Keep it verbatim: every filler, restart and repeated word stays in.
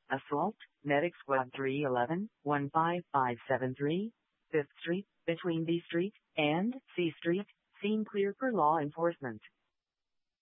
Assault, Medic Squad three eleven, one five five seven three, fifth Street, between B Street and C Street, scene clear for law enforcement.